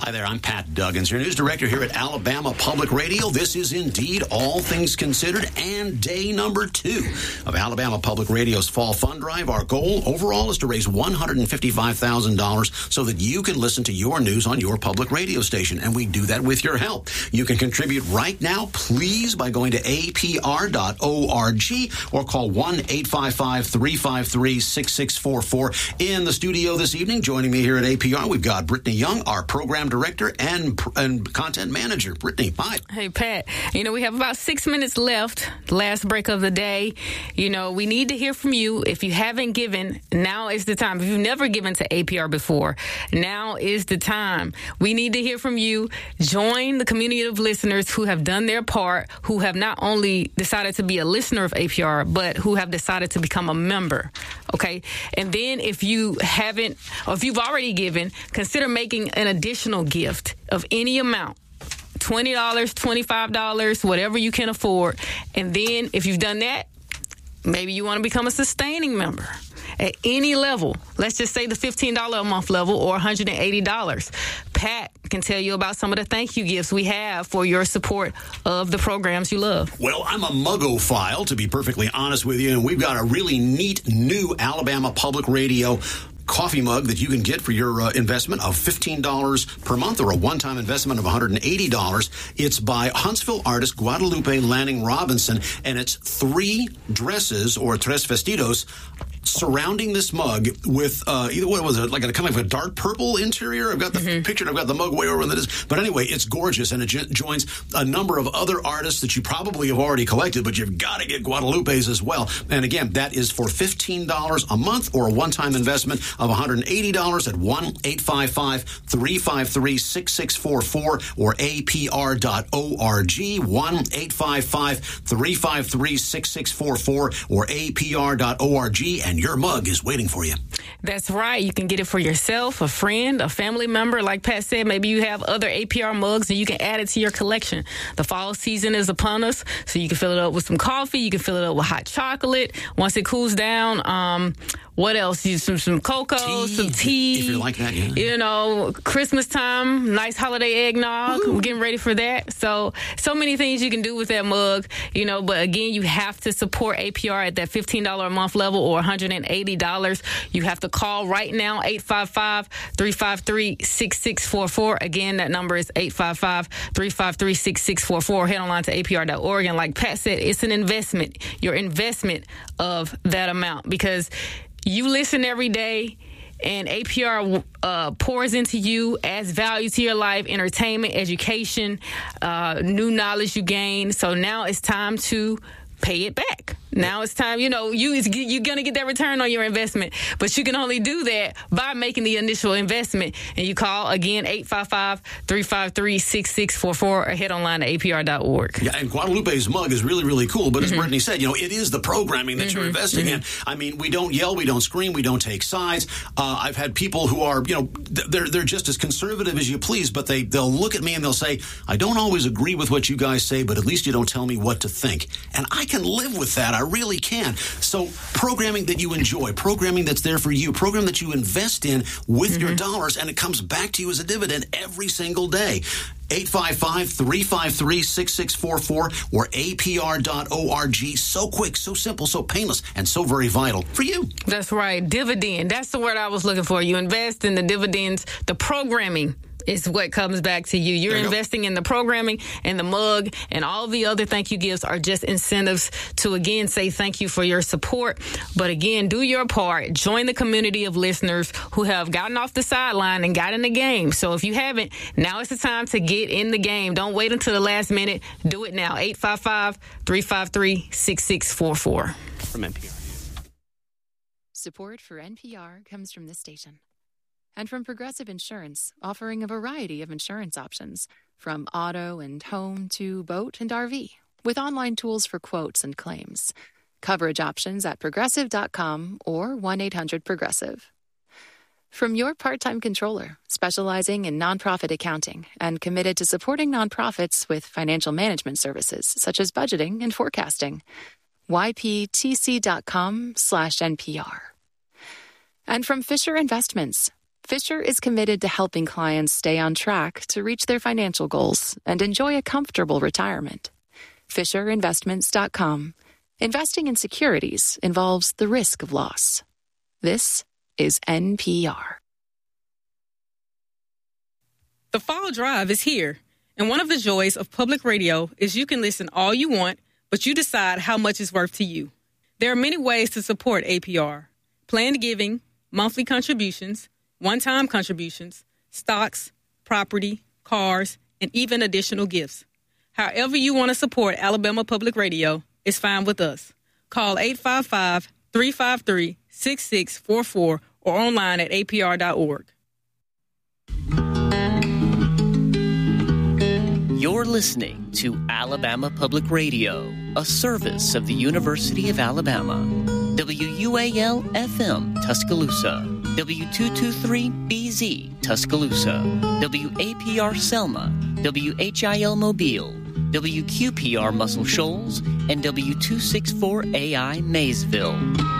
Hi there, I'm Pat Duggins, your news director here at Alabama Public Radio. This is indeed All Things Considered and day number 2 of Alabama Public Radio's Fall Fund Drive. Our goal overall is to raise $155,000 so that you can listen to your news on your public radio station, and we do that with your help. You can contribute right now, please, by going to apr.org or call 1-855-353-6644. In the studio this evening, joining me here at APR, we've got Brittany Young, our program director and content manager. Brittany, hi. Hey, Pat. We have about 6 minutes left, last break of the day. We need to hear from you. If you haven't given, now is the time. If you've never given to APR before, now is the time. We need to hear from you. Join the community of listeners who have done their part, who have not only decided to be a listener of APR, but who have decided to become a member. Okay? And then if you haven't, or if you've already given, consider making an additional gift of any amount. $20, $25, whatever you can afford. And then if you've done that, maybe you want to become a sustaining member at any level. Let's just say the $15 a month level or $180. Pat can tell you about some of the thank you gifts we have for your support of the programs you love. Well, I'm a muggophile, to be perfectly honest with you, and we've got a really neat new Alabama Public Radio coffee mug that you can get for your investment of $15 per month or a one-time investment of $180. It's by Huntsville artist Guadalupe Lanning Robinson, and it's 3 dresses or tres vestidos surrounding this mug with either what was it, like a kind of a dark purple interior. I've got the picture, and I've got the mug way over that is. But anyway, it's gorgeous, and it joins a number of other artists that you probably have already collected, but you've got to get Guadalupe's as well. And again, that is for $15 a month or a one-time investment of $180 at 1-855-353-6644 or apr.org, 1-855-353-6644 or apr.org, and your mug is waiting for you. That's right. You can get it for yourself, a friend, a family member. Like Pat said, maybe you have other APR mugs and you can add it to your collection. The fall season is upon us, so you can fill it up with some coffee. You can fill it up with hot chocolate. Once it cools down, what else? Some cocoa, some tea. If you like that, yeah. Christmas time, nice holiday eggnog. Ooh. We're getting ready for that. So many things you can do with that mug, but again, you have to support APR at that $15 a month level or $180. You have to call right now, 855-353-6644. Again, that number is 855-353-6644. Head online to apr.org. And like Pat said, it's an investment, your investment of that amount, because you listen every day, and APR pours into you, adds value to your life, entertainment, education, new knowledge you gain. So now it's time to pay it back. Now it's time, you're going to get that return on your investment, but you can only do that by making the initial investment. And you call, again, 855-353-6644 or head online to apr.org. Yeah, and Guadalupe's mug is really, really cool. But as Brittany said, it is the programming that you're investing in. I mean, we don't yell, we don't scream, we don't take sides. I've had people who are, they're just as conservative as you please, but they'll look at me and they'll say, I don't always agree with what you guys say, but at least you don't tell me what to think. And I can live with that. I really can. So programming that you enjoy, programming that's there for you, program that you invest in with your dollars, and it comes back to you as a dividend every single day. 855-353-6644 or apr.org. So quick, so simple, so painless, and so very vital for you. That's right. Dividend. That's the word I was looking for. You invest in the dividends, the programming is what comes back to you. You're investing in the programming and the mug, and all the other thank you gifts are just incentives to, again, say thank you for your support. But again, do your part. Join the community of listeners who have gotten off the sideline and got in the game. So if you haven't, now is the time to get in the game. Don't wait until the last minute. Do it now. 855-353-6644. From NPR. Support for NPR comes from this station. And from Progressive Insurance, offering a variety of insurance options, from auto and home to boat and RV, with online tools for quotes and claims. Coverage options at Progressive.com or 1-800-PROGRESSIVE. From your part-time controller, specializing in nonprofit accounting and committed to supporting nonprofits with financial management services such as budgeting and forecasting. YPTC.com/NPR. And from Fisher Investments, Fisher is committed to helping clients stay on track to reach their financial goals and enjoy a comfortable retirement. FisherInvestments.com. Investing in securities involves the risk of loss. This is NPR. The fall drive is here, and one of the joys of public radio is you can listen all you want, but you decide how much is worth to you. There are many ways to support APR. Planned giving, monthly contributions, one-time contributions, stocks, property, cars, and even additional gifts. However you want to support Alabama Public Radio is fine with us. Call 855-353-6644 or online at apr.org. You're listening to Alabama Public Radio, a service of the University of Alabama. WUAL-FM, Tuscaloosa. W223BZ, Tuscaloosa. WAPR Selma. WHIL Mobile. WQPR Muscle Shoals. And W264AI Maysville.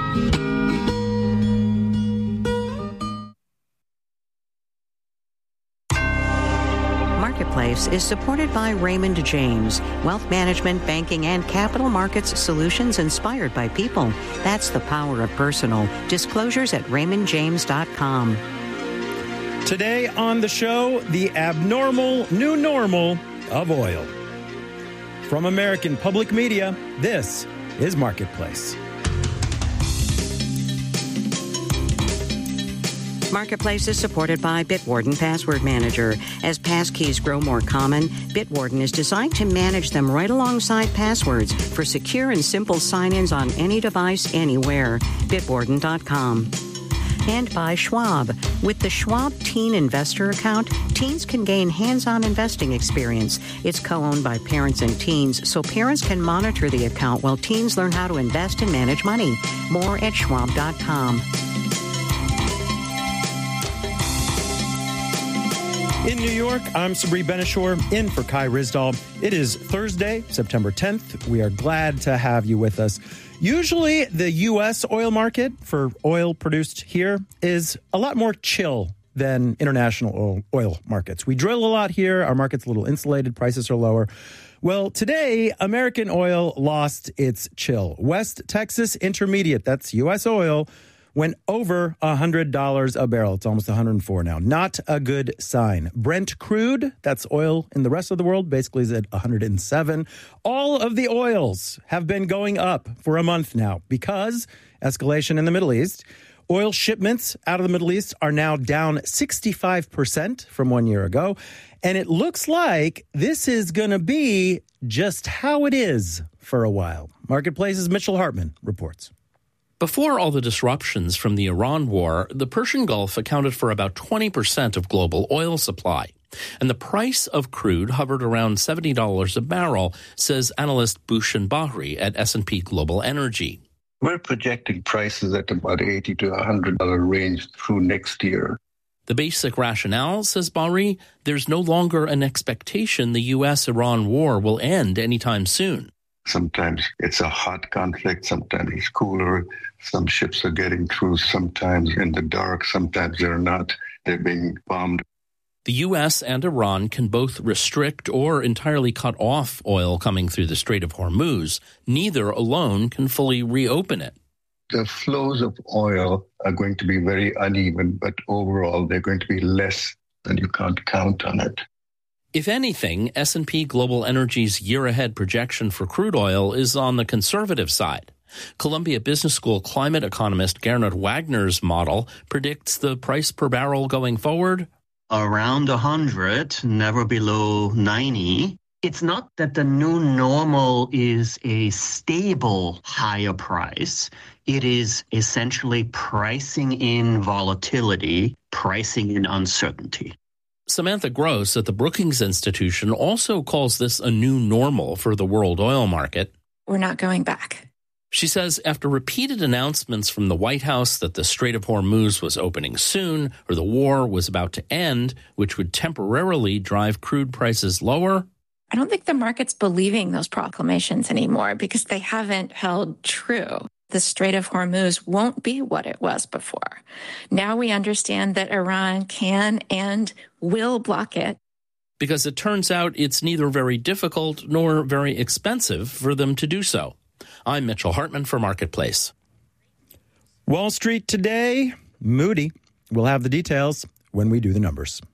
Marketplace is supported by Raymond James, wealth management, banking, and capital markets solutions inspired by people. That's the power of personal. Disclosures at raymondjames.com. Today on the show, the abnormal new normal of oil. From American Public Media, this is Marketplace. Marketplace is supported by Bitwarden Password Manager. As passkeys grow more common, Bitwarden is designed to manage them right alongside passwords for secure and simple sign-ins on any device, anywhere. Bitwarden.com. And by Schwab. With the Schwab Teen Investor Account, teens can gain hands-on investing experience. It's co-owned by parents and teens, so parents can monitor the account while teens learn how to invest and manage money. More at Schwab.com. In New York, I'm Sabri Benishore, in for Kai Rizdal. It is Thursday, September 10th. We are glad to have you with us. Usually, the U.S. oil market for oil produced here is a lot more chill than international oil markets. We drill a lot here. Our market's a little insulated. Prices are lower. Well, today, American oil lost its chill. West Texas Intermediate, that's U.S. oil, went over $100 a barrel. It's almost $104 now. Not a good sign. Brent crude, that's oil in the rest of the world, basically is at $107. All of the oils have been going up for a month now because escalation in the Middle East. Oil shipments out of the Middle East are now down 65% from 1 year ago. And it looks like this is going to be just how it is for a while. Marketplace's Mitchell Hartman reports. Before all the disruptions from the Iran war, the Persian Gulf accounted for about 20% of global oil supply. And the price of crude hovered around $70 a barrel, says analyst Bhushan Bahri at S&P Global Energy. We're projecting prices at about $80 to $100 range through next year. The basic rationale, says Bahri, there's no longer an expectation the U.S.-Iran war will end anytime soon. Sometimes it's a hot conflict, sometimes it's cooler. Some ships are getting through, sometimes in the dark, sometimes they're not. They're being bombed. The U.S. and Iran can both restrict or entirely cut off oil coming through the Strait of Hormuz. Neither alone can fully reopen it. The flows of oil are going to be very uneven, but overall they're going to be less, and you can't count on it. If anything, S&P Global Energy's year-ahead projection for crude oil is on the conservative side. Columbia Business School climate economist Gernot Wagner's model predicts the price per barrel going forward around 100, never below 90. It's not that the new normal is a stable higher price. It is essentially pricing in volatility, pricing in uncertainty. Samantha Gross at the Brookings Institution also calls this a new normal for the world oil market. We're not going back. She says after repeated announcements from the White House that the Strait of Hormuz was opening soon or the war was about to end, which would temporarily drive crude prices lower, I don't think the market's believing those proclamations anymore because they haven't held true. the Strait of Hormuz won't be what it was before. Now we understand that Iran can and will block it. Because it turns out it's neither very difficult nor very expensive for them to do so. I'm Mitchell Hartman for Marketplace. Wall Street today, moody. We'll have the details when we do the numbers.